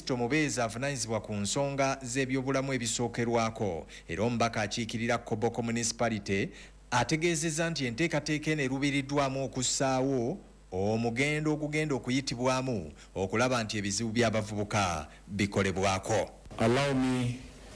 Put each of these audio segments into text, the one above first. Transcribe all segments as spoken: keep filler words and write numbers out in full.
Minisita omubeezi avunaanyizibwa ku nsonga z'ebyobulamu ebisookerwako era omubaka akiikirira Koboko Municipality ategeezezza nti enteekateeka eno erubiriddwamu okussaawo omugendo ogugenda okuyitibwamu okulaba nti ebizibu by'abavubuka bikolebwako. Allow me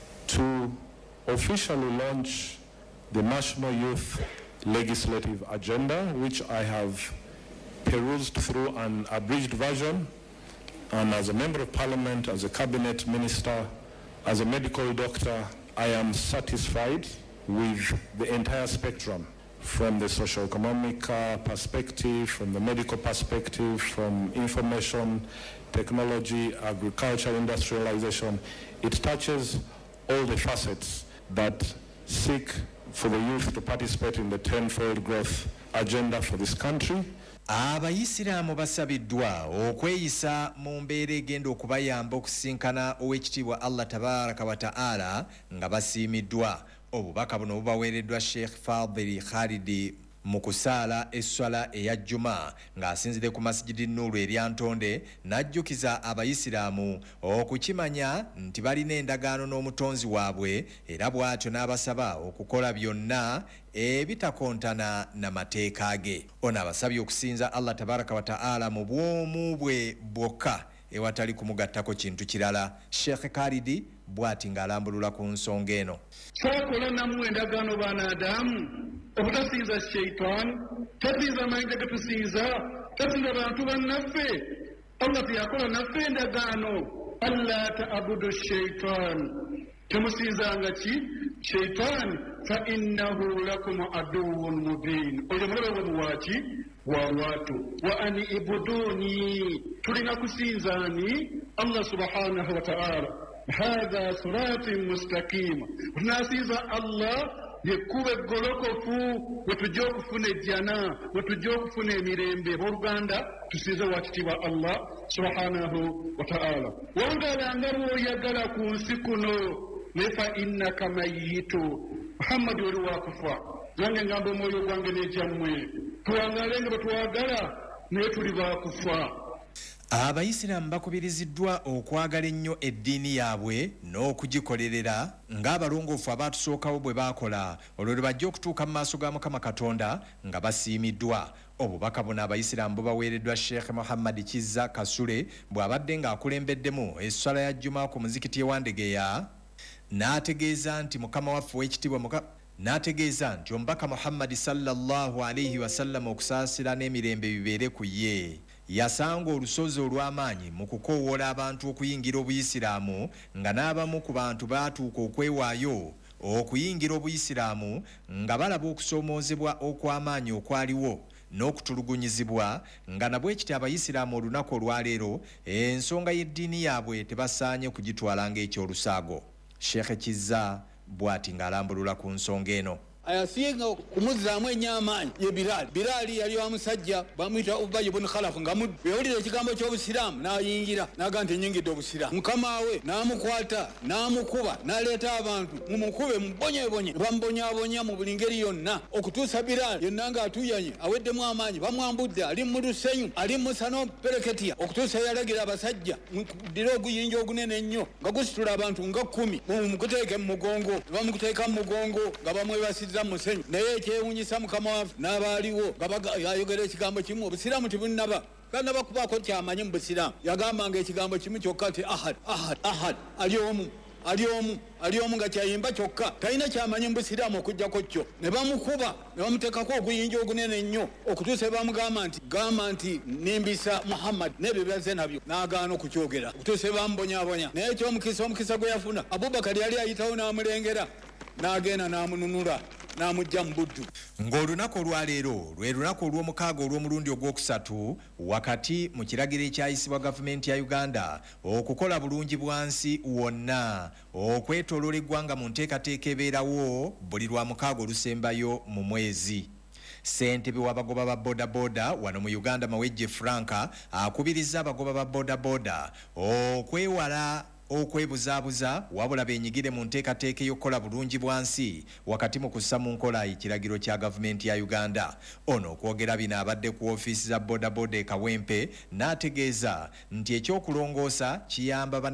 to officially launch the National Youth Legislative Agenda, which I have perused through an abridged version, and as a Member of Parliament, as a Cabinet Minister, as a medical doctor, I am satisfied with the entire spectrum, from the socio-economic uh, perspective, from the medical perspective, from information, technology, agriculture, industrialization. It touches all the facets that seek for the youth to participate in the tenfold growth agenda for this country. Abayisiraamu basabiddwa okweyisa mu mbeera egenda okubayamba okusinkana ow'ekitiibwa Allah tabaraka wa ta'ala nga basiimiddwa. Obubaka buno bubaweereddwa Sheikh Fadhili Khalidi mu kusaala esswala eya Juma ng'asinzidde ku Masjidi Nuru erya Ntonde n'ajjukiza abayisiraamu okukimanya nti balina endagaano n'omutonzi waabwe era bw'atyo n'abasaba okukola byonna ebitakontana n'amateeka ge. Ono abasabye okusinza Allah tabaraka wa ta'ala mu bwomu bwe bwokka ewatali kumugattako kintu kirala. Sheikh Khalidi bw'ati ng'alambulula ku nsonga eno. Twakola nammwe endagaano banadamu obutasinza shaitan, tasinza amayinja getusinza, tasinza bantu bannaffe. Allah teyakola naffe endagaano alla ta'budu shaitan, temusinzanga ki shaitan, fa innahu lakum aduwwun mubin, oyo mulabe waki wa watu wa ani ibuduni, tulina kusinzani Allah subhanahu wa ta'ala. Hadha siratin mustaqim, tunasiza Allah yekube golokofu wetujja okufuna ejjana, wetujja okufuna emirembe. Booluganda tusinze wakitibwa Allah subhanahu wa ta'ala. Wangalanga lw'oyagala ku nsi kuno ne fa innaka mayitu, Muhammad oli wakufa. Nange ngamba omwoyo gwange n'egyammwe tuwangalenga bwe twagala naye tuli bakufa. Abayisiraamu bakubiriziddwa okwagala ennyo eddiini yaabwe n'okugikolerera ng'abalongoofu abaatusookawo bwe baakola olwo lwe bajja okutuuka mu maaso ga Mukama Katonda nga basiimiddwa. Obubaka buno abayisiraamu bubaweereddwa Sheikh Muhammad Kizza Kasule bw'abadde ng'akulembeddemu esswala ya Juma ku muzikiti ewa Ndegeya, n'ategeeza nti Mukama waffe w'ekitiibwa muka n'ategeeza nti omubaka Muhammad sallallahu alayhi wa sallam okusaasira n'emirembe bibeere ku ye. Yasanga olusozi olw'amaanyi mu kukoowoola abantu okuyingira obuyisiraamu nga n'abamu ku bantu baatuuka okwewaayo okuyingira obuyisiraamu nga balaba okusoomoozebwa okw'amaanyi okwaliwo n'okutulugunyizibwa, nga nabwe ekiti abayisiraamu olunaku olwaleero ensonga y'eddiini yaabwe tebasaanye kugitwala ng'ekyolusaago. Sheikh Kizza bw'ati ng'alambulula ku nsonga eno. ayasinga kumuzaamu enyaamaanyi ye Bilali. Bilali yali wa musajja bamuyita Ubay ibn Khalaf nga muddu. Yawulira ekigambo ky'obusiraamu n'ayingira n'aga nti nnyingidde obusiraamu. Mukama we n'amukwata n'amukuba n'aleeta abantu mumukube mubonyebonye, bamubonyaabonya mu buli ngeri yonna okutuusa Bilali yenna ng'atuyanye aweddemu amaanyi, bamwambudde ali mu lusenyu, ali mu Sano Pereketiya, okutuusa yalagira abasajja muddire oguyinja ogunene ennyo nga gusitula abantu nga kkumi mumukuteeke mu mugongo, bamukuteeka mu mugongo nga bamwebasiza musenyu. Naye ekyewuunyisa Mukama waffe n'abaaliwo nga ayogera ekigambo kimu, obusiraamu tebunnaba kana bakubaako kyamanyi mu busiraamu. Yagambanga ekigambo kimu kyokka ti ahad ahad ahad, ali omu ali omu ali omu nga kyayimba kyokka, talina kyamanyi mu busiraamu okuggyako kyo. Ne bamukuba ne bamuteekako oguyinja ogunene ennyo okutuusa bamugamba nti gamba nti nimbisa Muhammad n'ebyo byazze nabyo, n'agaana okukyogera okutuusa bamubonyaabonya. Naye ekyomukisa, omukisa gwe yafuna, Abubakar yali ayitawo n'amulengera n'agenda n'amununula n'amujja mu buddu. Ng'olunaku olwaleero lwe lunaku olw'omukaaga olw'omulundi ogwokusatu wakati mu kiragiro ekyayisibwa gavumenti ya Uganda okukola bulungi bwansi wonna okwetooloola eggwanga mu nteekateeka ebeerawo buli lwa mukaaga olusembayo mu mwezi. Ssentebe w'abagoba ba boda boda wano mu Uganda Mawejje Franka akubiriza abagoba ba boda boda okwewala okwebuzaabuza wabula beenyigire mu nteekateeka ey'okukola bulungi bwansi wakati mu kussa mu nkola ekiragiro kya gavumenti ya Uganda. Ono okwogera bino abadde ku ofiisi za boda boda e Kawempe n'ategeeza nti ekyokulongoosa kiyamba